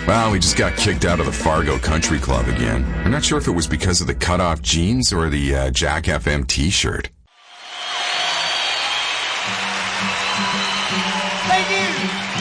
Well, we just got kicked out of the Fargo Country Club again. I'm not sure if it was because of the cut-off jeans or the Jack FM t-shirt. Thank you.